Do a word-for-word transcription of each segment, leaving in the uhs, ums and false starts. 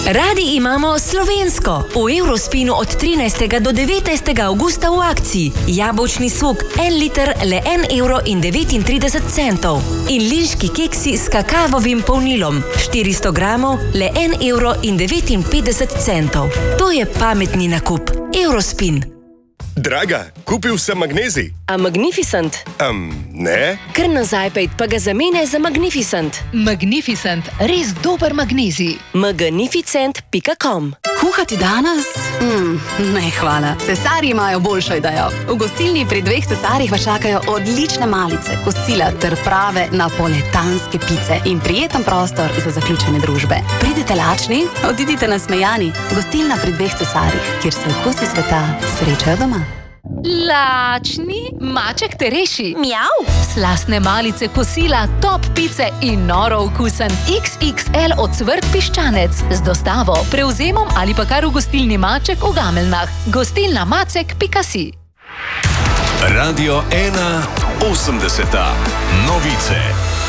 Radi imamo slovensko. V Eurospinu od trinajstega do devetnajstega avgusta v akciji. Jabolčni sok, en liter, le en evro in devetintrideset centov. In linški keksi s kakavovim polnilom, štiristo gramov, le en evro in devetinpetdeset centov. To je pametni nakup. Eurospin. Draga, kupil sem magnezij. A Magnificent? Um, ne. Kar nazaj pejt, pa ga zamene za Magnificent. Magnificent, res dober magnezij. magnificent pika com. Kuhati danes? Mm, ne, hvala. Cesarji imajo boljšo idejo. V gostilni pri dveh cesarjih vas čakajo odlične malice, kosila ter prave napoletanske pice in prijeten prostor za zaključene družbe. Pridite lačni, odidite nasmejani. Gostilna pri dveh cesarjih, kjer se okusi sveta srečajo doma. Lačni, maček te reši. Mjav. Slastne malice, kosila, top pice in noro okusen iks iks el ocvrt piščanec z dostavo, prevzemom ali pa kar v gostilni Maček v Gameljnah. Gostilna macek pika si. Radio ena osemdeseta. Novice.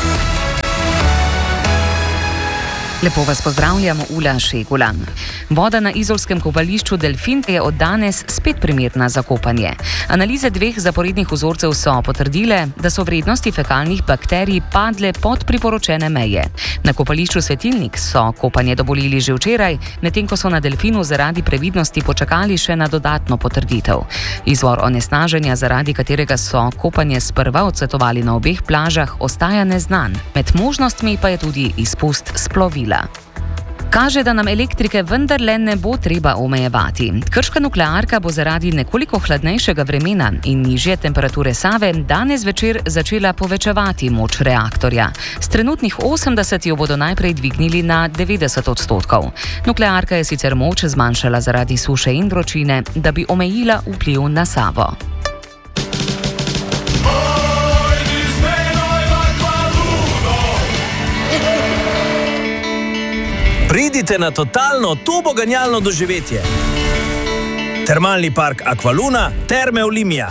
Lepo vas pozdravljam, Ula Šegulan. Voda na izolskem kopališču Delfin je od danes spet primerna za kopanje. Analize dveh zaporednih vzorcev so potrdile, da so vrednosti fekalnih bakterij padle pod priporočene meje. Na kopališču Svetilnik so kopanje dovolili že včeraj, medtem ko so na Delfinu zaradi previdnosti počakali še na dodatno potrditev. Izvor onesnaženja, zaradi katerega so kopanje sprva odsvetovali na obeh plažah, ostaja neznan. Med možnostmi pa je tudi izpust splovil. Kaže, da nam elektrike vendarle ne bo treba omejevati. Krška nuklearka bo zaradi nekoliko hladnejšega vremena in nižje temperature Save danes večer začela povečevati moč reaktorja. S trenutnih osemdeset jo bodo najprej dvignili na devetdeset odstotkov. Nuklearka je sicer moč zmanjšala zaradi suše in vročine, da bi omejila vpliv na Savo. Pridite na totalno turboganjalno doživetje. Termalni park Aqualuna, Terme Olimia.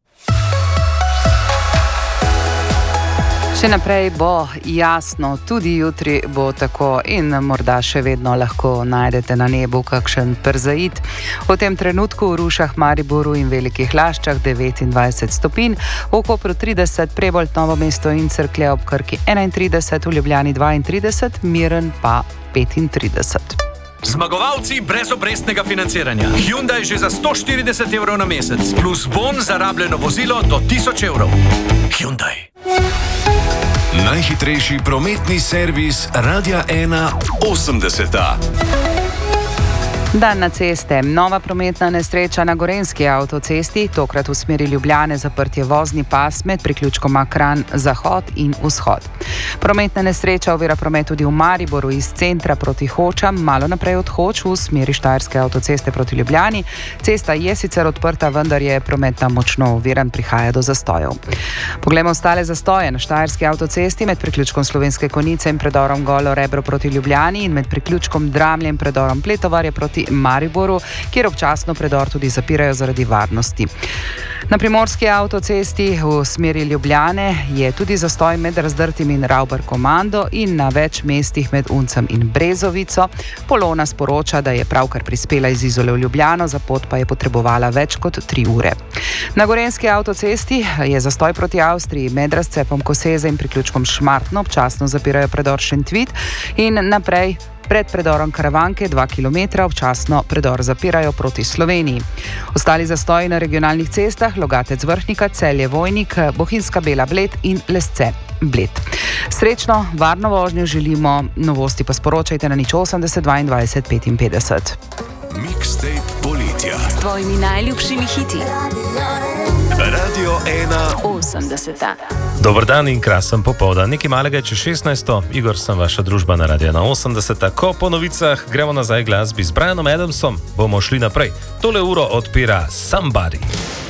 Še naprej bo jasno, tudi jutri bo tako in morda še vedno lahko najdete na nebu kakšen perzait. V tem trenutku v Rušah, Mariboru in Velikih Laščah devetindvajset stopinj, v Kopru trideset, Prebold, Novo mesto in Cerklje ob Krki enaintrideset, v Ljubljani dvaintrideset, Miren pa petintrideset. Zmagovalci brezobrestnega financiranja. Hyundai že za sto štirideset evrov na mesec, plus bon za rabljeno vozilo do tisoč evrov. Hyundai. Najhitrejši prometni servis Radia ena osemdeseta. Dan na ceste. Nova prometna nesreča na Gorenjski avtocesti, tokrat v smeri Ljubljane zaprtje vozni pas med priključkoma Kranj Zahod in Vzhod. Prometna nesreča ovira promet tudi v Mariboru iz centra proti Hočam, malo naprej od Hoč v smeri Štajerske avtoceste proti Ljubljani. Cesta je sicer odprta, vendar je prometna močno oviran, prihaja do zastojev. Poglejmo ostale zastoje na Štajerski avtocesti med priključkom Slovenske Konjice in predorom Golo Rebro proti Ljubljani in med priključkom Dramlje in predorom Pletovarje proti Mariboru, kjer občasno predor tudi zapirajo zaradi varnosti. Na Primorski avtocesti v smeri Ljubljane je tudi zastoj med Razdrtim in Ravbar Komando in na več mestih med Uncem in Brezovico. Polona sporoča, da je pravkar prispela iz Izole v Ljubljano, za pot pa je potrebovala več kot tri ure. Na Gorenjski avtocesti je zastoj proti Avstriji med razcepom Koseze in priključkom Šmartno, občasno zapirajo predor Šentvit in naprej pred predorom Karavanke dva kilometra, občasno predor zapirajo proti Sloveniji. Ostali zastoji na regionalnih cestah Logatec Vrhnika, Celje Vojnik, Bohinjska Bela Bled in Lesce Bled. Srečno, varno vožnjo želimo, novosti pa sporočajte na nič osemdeset dvaindvajset petinpetdeset. Mixtape poletja. S tvojimi najljubšimi hiti. Radio ena osemdeseta. Dober dan in krasen popoldan. Nekaj malega čez šestnajsto. Igor, sem vaša družba na Radio ena osemdeseta. Ko po novicah gremo nazaj glasbi z Brianom Adamsom, bomo šli naprej. Tole uro odpira Somebody.